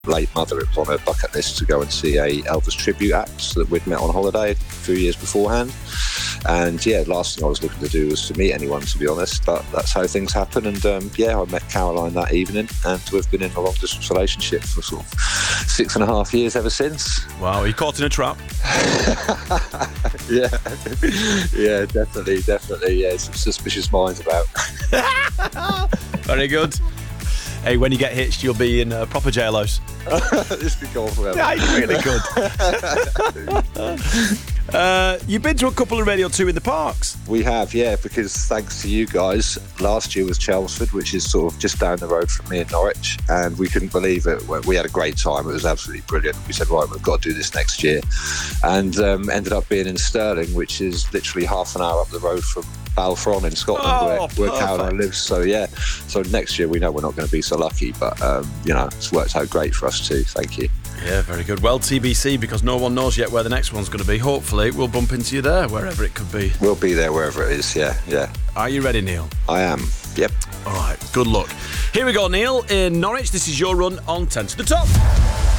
late mother, it was on her bucket list to go and see a Elvis tribute act that we'd met on holiday a few years beforehand. And yeah, the last thing I was looking to do was to meet anyone, to be honest, but that's how things happen. And I met Caroline that evening, and we've been in a long distance relationship for sort of 6.5 years ever since. Wow, are you caught in a trap? yeah, definitely. Yeah, some suspicious minds about. Very good. Hey, when you get hitched, you'll be in a proper jailhouse. This could go on forever. Yeah, it's really good. You've been to a couple of Radio 2 in the parks. We have, yeah, because thanks to you guys, last year was Chelmsford, which is sort of just down the road from me in Norwich, and we couldn't believe it. We had a great time. It was absolutely brilliant. We said, right, we've got to do this next year, and ended up being in Stirling, which is literally half an hour up the road from Balfron in Scotland, where Caroline lives. So yeah, so next year we know we're not going to be so lucky, but it's worked out great for us too. Thank you. Yeah, very good. Well, TBC, because no one knows yet where the next one's going to be. Hopefully we'll bump into you there, wherever it could be. We'll be there wherever it is. Yeah. Are you ready, Neil? I am. Yep. All right, good luck. Here we go, Neil, in Norwich. This is your run on 10 to the top.